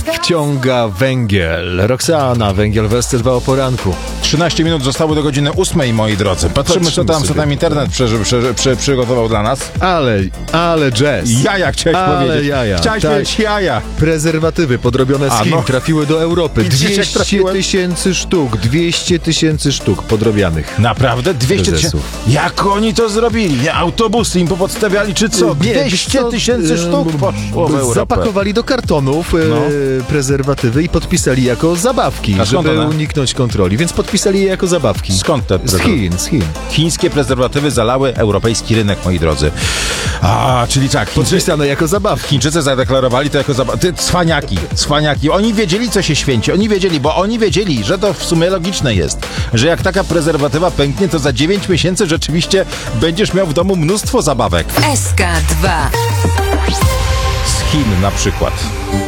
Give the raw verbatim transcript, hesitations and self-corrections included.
Wciąga węgiel. Roxana, węgiel w S C dwa o poranku. trzynaście minut zostało do godziny ósmej, moi drodzy. Patrzymy, Patrzymy co tam, co sobie. tam internet przy, przy, przy, przygotował dla nas. Ale, ale jazz. Jaja chciałeś Ale powiedzieć. jaja, Chciałeś tak. powiedzieć jaja. Prezerwatywy podrobione z A, Chin no. trafiły do Europy. I dzisiaj jak dwieście trafiły? tysięcy sztuk. dwieście tysięcy sztuk podrobianych. Naprawdę? dwieście tysięcy? Prezesów. Jak oni to zrobili? Nie, autobusy im popodstawiali, czy co? Nie, dwieście wiesz co, tysięcy em, sztuk poszło w Europę. Zapakowali do kartonów e, No. prezerwatywy i podpisali jako zabawki, A skąd żeby one? uniknąć kontroli, więc podpisali je jako zabawki. Skąd te Z prezerwatywy? Chin, z Chin. Chińskie prezerwatywy zalały europejski rynek, moi drodzy. A, czyli tak, Chińczycy, Podpisane jako zabawki. Chińczycy zadeklarowali to jako zabawki. Ty, cwaniaki, cwaniaki. Oni wiedzieli, co się święci. Oni wiedzieli, bo oni wiedzieli, że to w sumie logiczne jest, że jak taka prezerwatywa pęknie, to za dziewięć miesięcy rzeczywiście będziesz miał w domu mnóstwo zabawek. S K dwa. Z Chin na przykład.